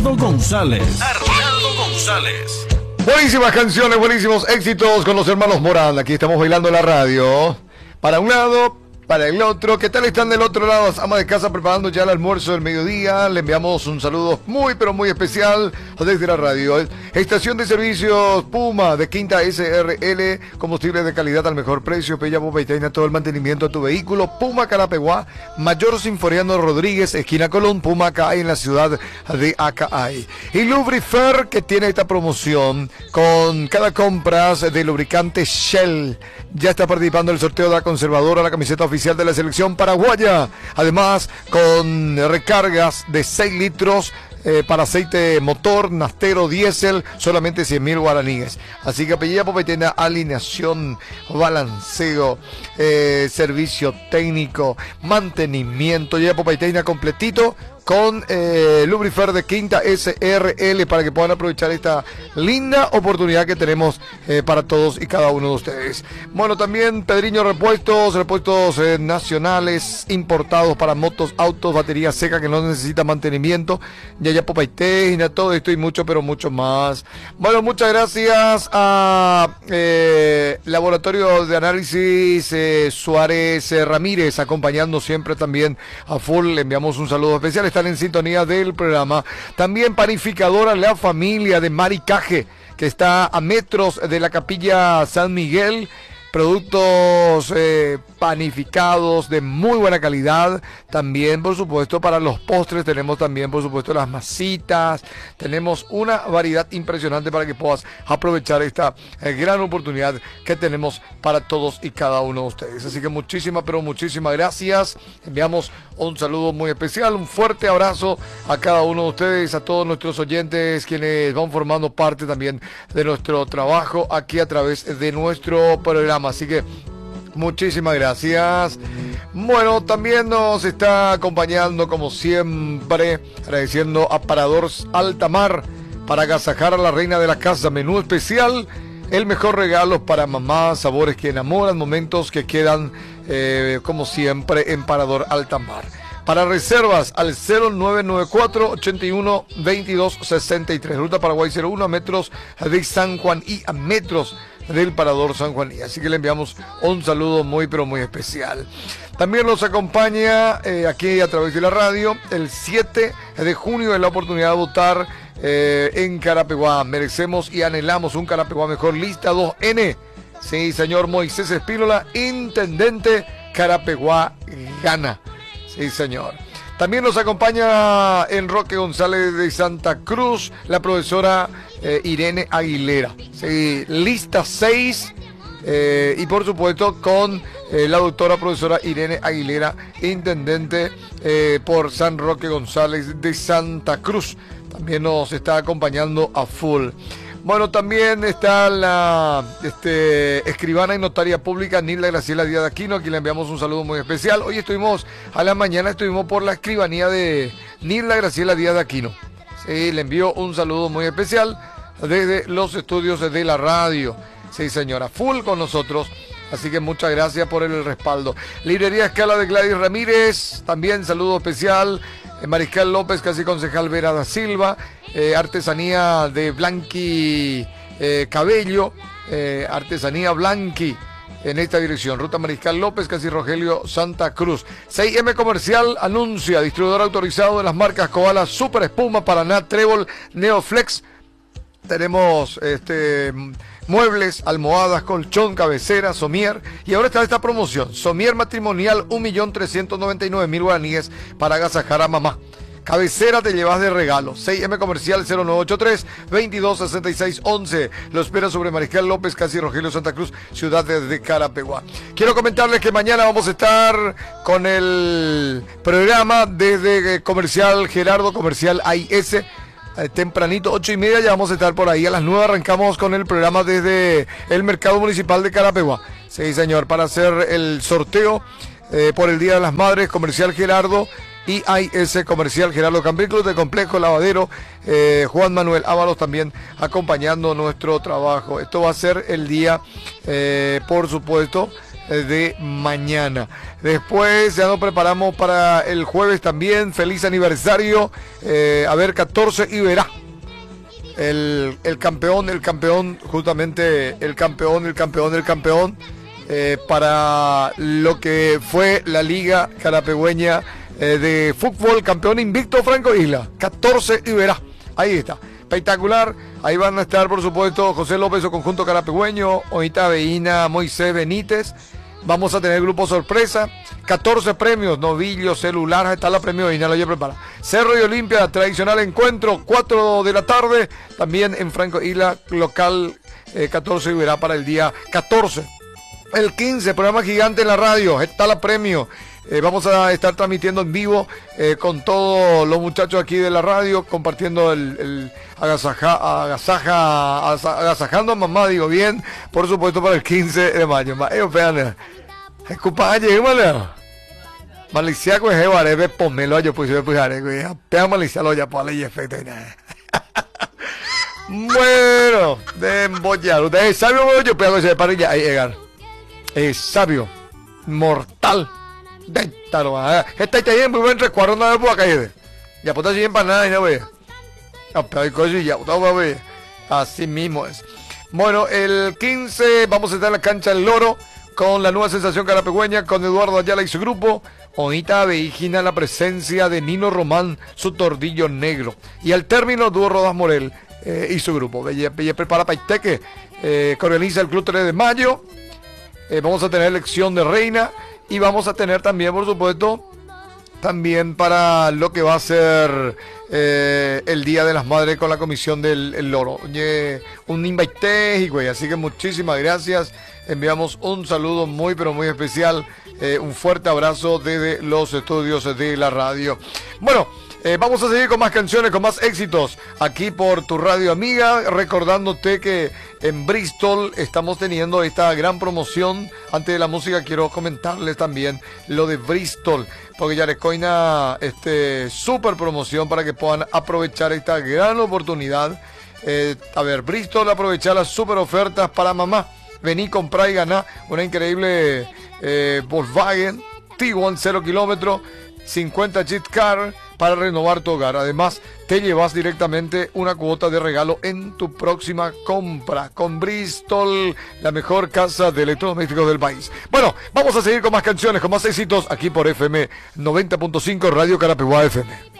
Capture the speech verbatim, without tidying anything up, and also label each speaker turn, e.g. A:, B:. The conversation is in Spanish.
A: González. Arnaldo González.
B: Buenísimas canciones, buenísimos éxitos con los hermanos Morán. Aquí estamos bailando en la radio. Para un lado, para el otro. ¿Qué tal están del otro lado? Las amas de casa preparando ya el almuerzo del mediodía. Le enviamos un saludo muy, pero muy especial desde la radio. Estación de servicios Puma de Quinta S R L. Combustible de calidad al mejor precio. Pella Popa y Taina, todo el mantenimiento de tu vehículo. Puma Carapeguá. Mayor Sinforiano Rodríguez, esquina Colón. Puma Acay en la ciudad de Acay. Y Lubrifer, que tiene esta promoción con cada compra de lubricante Shell. Ya está participando en el sorteo de la conservadora, la camiseta oficial de la selección paraguaya. Además, con recargas de seis litros eh, para aceite motor, nastero, diésel, solamente cien mil guaraníes. Así que Pella Popa y Taina, alineación, balanceo, eh, servicio técnico, mantenimiento. Pella Popa y Taina completito con eh, Lubrifer de Quinta S R L para que puedan aprovechar esta linda oportunidad que tenemos eh, para todos y cada uno de ustedes. Bueno, también Pedriño Repuestos, repuestos eh, nacionales, importados para motos, autos, batería seca que no necesita mantenimiento. Yaya Popa y Taina, todo esto y mucho, pero mucho más. Bueno, muchas gracias a eh, Laboratorio de Análisis eh, Suárez eh, Ramírez, acompañando siempre también a full. Le enviamos un saludo especial. Están en sintonía del programa. También Panificadora La Familia de Maricaje, que está a metros de la Capilla San Miguel. Productos eh, panificados de muy buena calidad. También, por supuesto, para los postres tenemos también, por supuesto, las masitas. Tenemos una variedad impresionante para que puedas aprovechar esta eh, gran oportunidad que tenemos para todos y cada uno de ustedes. Así que muchísimas, pero muchísimas gracias. Enviamos un saludo muy especial, un fuerte abrazo a cada uno de ustedes, a todos nuestros oyentes, quienes van formando parte también de nuestro trabajo aquí a través de nuestro programa. Así que muchísimas gracias. Bueno, también nos está acompañando como siempre, agradeciendo a Parador Altamar para agasajar a la reina de la casa. Menú especial, el mejor regalo para mamá, sabores que enamoran, momentos que quedan eh, como siempre en Parador Altamar. Para reservas al cero nueve nueve cuatro, ochenta y uno, veintidós sesenta y tres. Ruta Paraguay cero uno, a metros de San Juan y a metros del Parador San Juan. Así que le enviamos un saludo muy pero muy especial. También nos acompaña eh, aquí a través de la radio el siete de junio, en la oportunidad de votar eh, en Carapeguá. Merecemos y anhelamos un Carapeguá mejor. Lista dos N. Sí, señor Moisés Espínola, intendente. Carapeguá gana. Sí, señor. También nos acompaña Enroque González de Santa Cruz, la profesora eh, Irene Aguilera. Sí, lista seis. Eh, y por supuesto con eh, la doctora profesora Irene Aguilera, intendente eh, por San Roque González de Santa Cruz. También nos está acompañando a full. Bueno, también está la este, escribana y notaria pública Nilda Graciela Díaz de Aquino, a quien le enviamos un saludo muy especial. Hoy estuvimos, a la mañana estuvimos por la escribanía de Nilda Graciela Díaz de Aquino. Sí, le envío un saludo muy especial desde los estudios de la radio. Sí, señora, full con nosotros. Así que muchas gracias por el respaldo. Librería Escala de Gladys Ramírez, también saludo especial. Mariscal López, casi concejal Vera da Silva. Eh, artesanía de Blanqui eh, Cabello. Eh, artesanía Blanqui en esta dirección. Ruta Mariscal López, casi Rogelio Santa Cruz. seis eme Comercial anuncia, distribuidor autorizado de las marcas Koala, Super Espuma, Paraná, Trébol, Neoflex. Tenemos este muebles, almohadas, colchón, cabecera, somier. Y ahora está esta promoción, somier matrimonial, un millón trescientos noventa y nueve mil guaraníes para agasajar a mamá. Cabecera te llevas de regalo. seis eme Comercial cero nueve ocho tres, veintidós sesenta y seis once. Lo espera sobre Mariscal López, casi Rogelio Santa Cruz, ciudad de Carapeguá. Quiero comentarles que mañana vamos a estar con el programa desde Comercial Gerardo, Comercial A I S. Eh, tempranito, ocho y media, ya vamos a estar por ahí. A las nueve arrancamos con el programa desde el Mercado Municipal de Carapeguá. Sí, señor, para hacer el sorteo eh, por el Día de las Madres, Comercial Gerardo y A I S Comercial Gerardo Cambriclos de Complejo Lavadero. eh, Juan Manuel Ábalos también acompañando nuestro trabajo. Esto va a ser el día, eh, por supuesto, de mañana. Después ya nos preparamos para el jueves también. Feliz aniversario. Eh, a ver, catorce y verá. El, el campeón, el campeón, justamente el campeón, el campeón, el campeón. Eh, para lo que fue la Liga Carapegüeña eh, de Fútbol, campeón invicto Franco Isla. catorce y verá. Ahí está. Espectacular. Ahí van a estar, por supuesto, José López o Conjunto Carapegüeño, Oita Veína, Moisés Benítez. Vamos a tener grupo sorpresa. catorce premios, novillo, celular. Está la premio Veína, lo ya prepara. Cerro y Olimpia, tradicional encuentro, cuatro de la tarde. También en Franco Isla, local eh, catorce y verá para el día catorce. El quince, programa gigante en la radio. Está la premio. Eh, vamos a estar transmitiendo en vivo eh, con todos los muchachos aquí de la radio, compartiendo el, el agasaja, agasaja, agasajando a mamá, digo bien, por supuesto para el quince de mayo. Ellos vean, es cumpleaños, ¿vale? Maliciaco es Evaré, ve pomelo, yo puse, pues, güey, pega malicialo ya, pues, y efecto. Bueno, de embollar, ustedes saben, yo pego ese parrilla, ahí llegar. Es sabio, mortal. Déntalo, esta está bien, muy buen recuerdo, no me puedo caer. Ya puta bien para nada, y no ve. Así mismo es. Bueno, el quince vamos a estar en la cancha del Loro con la nueva sensación carapegüeña, con Eduardo Ayala y su grupo. Ahorita veígina la presencia de Nino Román, su tordillo negro. Y al término, Dúo Rodas Morel eh, y su grupo. Belle, Belle prepara Paiteque, eh, organiza el Club tres de mayo. Eh, vamos a tener elección de reina. Y vamos a tener también, por supuesto, también para lo que va a ser eh, el Día de las Madres con la Comisión del el Loro. Oye, un invite, güey, así que muchísimas gracias. Enviamos un saludo muy, pero muy especial. Eh, un fuerte abrazo desde los estudios de la radio. Bueno, eh, vamos a seguir con más canciones, con más éxitos aquí por tu radio amiga, recordándote que en Bristol estamos teniendo esta gran promoción. Antes de la música quiero comentarles también lo de Bristol, porque ya les coina este super promoción para que puedan aprovechar esta gran oportunidad. Eh, a ver, Bristol, aprovechar las super ofertas para mamá. Vení, comprar y ganar una increíble eh, Volkswagen Tiguan cero kilómetros, cincuenta Jeep Car para renovar tu hogar. Además, te llevas directamente una cuota de regalo en tu próxima compra con Bristol, la mejor casa de electrodomésticos del país. Bueno, vamos a seguir con más canciones, con más éxitos aquí por F M noventa punto cinco Radio Carapeguá F M.